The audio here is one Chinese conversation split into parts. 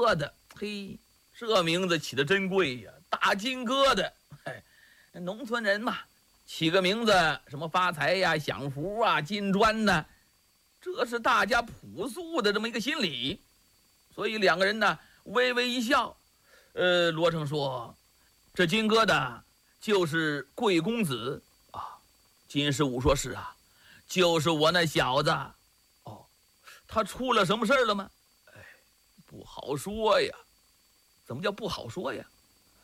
疙瘩，嘿，这名字起得真贵呀，大金疙瘩。农村人嘛，起个名字什么发财呀、享福啊、金砖呢，这是大家朴素的这么一个心理。所以两个人呢微微一笑。罗成说，这金疙瘩就是贵公子啊。金十五说，是啊，就是我那小子。哦，他出了什么事儿了吗？不好说呀。怎么叫不好说呀？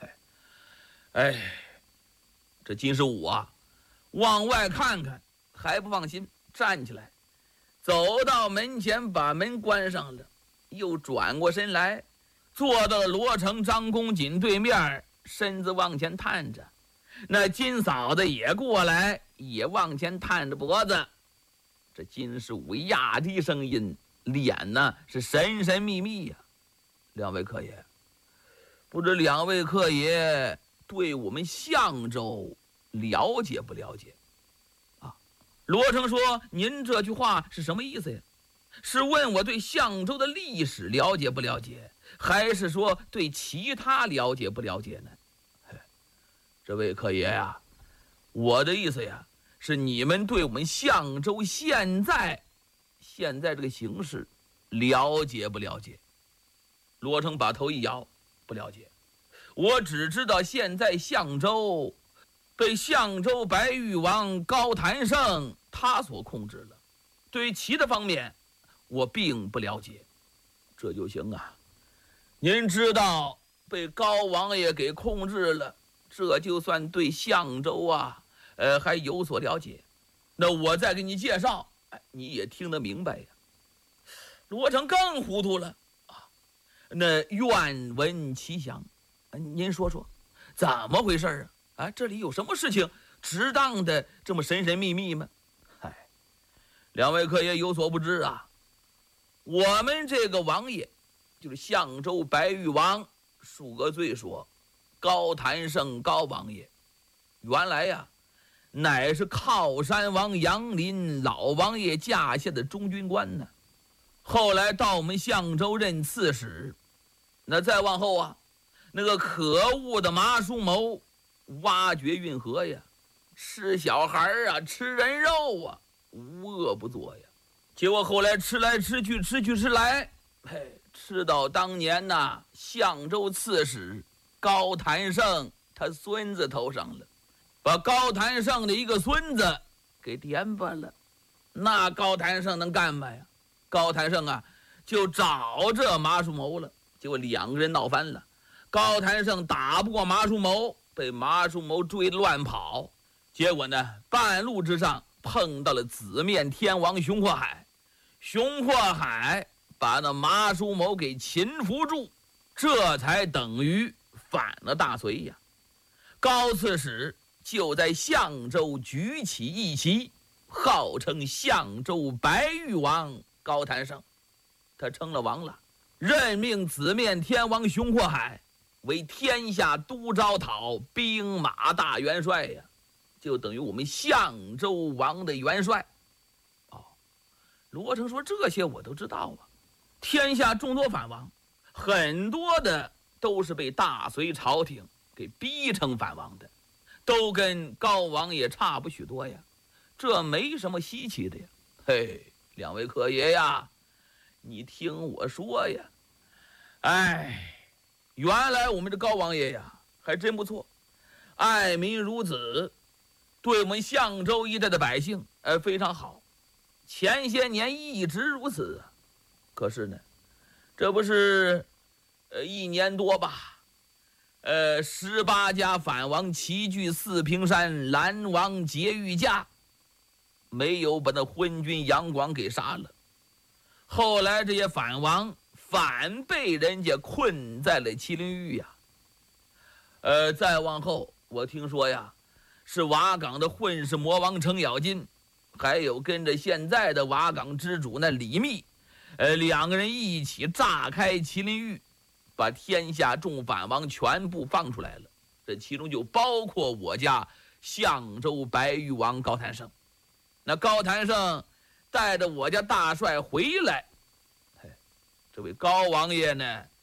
这金十五啊，往外看看还不放心，站起来走到门前，把门关上了，又转过身来坐到了罗成、张公瑾对面，身子往前探着。那金嫂子也过来，也往前探着脖子。这金十五压低声音，脸呢是神神秘秘呀。两位客爷，不知两位客爷对我们相州了解不了解啊？罗成说，您这句话是什么意思呀？是问我对相州的历史了解不了解，还是说对其他了解不了解呢？这位客爷呀，我的意思呀，是你们对我们相州现在这个形势了解不了解？罗成把头一摇，不了解。我只知道现在相州被相州白玉王高谭胜他所控制了，对其他方面我并不了解。这就行啊，您知道被高王爷给控制了，这就算对相州啊还有所了解。那我再给你介绍，你也听得明白呀。罗成更糊涂了啊，那愿闻其详。您说说怎么回事啊？这里有什么事情值当的这么神神秘秘吗？两位客爷有所不知啊，我们这个王爷就是相州白玉王恕个罪说，高谭胜高王爷原来呀乃是靠山王杨林老王爷驾下的中军官呢，后来到我们相州任刺史。那再往后啊，那个可恶的麻叔谋挖掘运河呀，吃小孩啊，吃人肉啊，无恶不作呀。结果后来吃来吃去，吃来，吃到当年呐相州刺史高谭胜他孙子头上了，把高谭胜的一个孙子给颠巴了。那高谭胜能干嘛呀？高谭胜啊就找这麻叔谋了，结果两个人闹翻了。高谭胜打不过麻叔谋，被麻叔谋追乱跑，结果呢半路之上碰到了紫面天王熊阔海，熊阔海把那麻叔谋给擒服住，这才等于反了大隋呀。高刺史就在相州举起义旗，号称相州白玉王高谭胜，他称了王了，任命紫面天王熊阔海为天下都招讨兵马大元帅呀，就等于我们相州王的元帅。罗成说，这些我都知道啊，天下众多反王，很多的都是被大隋朝廷给逼成反王的，都跟高王爷差不许多呀，这没什么稀奇的呀。两位客爷呀，你听我说呀，原来我们这高王爷呀还真不错，爱民如子，对我们相州一带的百姓非常好，前些年一直如此啊。可是呢，这不是1年多吧，18家反王齐聚四平山，拦王劫御驾，没有把那昏君杨广给杀了。后来这些反王反被人家困在了麒麟峪呀。再往后我听说呀，是瓦岗的混世魔王程咬金，还有跟着现在的瓦岗之主那李密，两个人一起炸开麒麟峪，把天下众反王全部放出来了，这其中就包括我家相州白玉王高谭胜。那高谭胜带着我家大帅回来，这位高王爷呢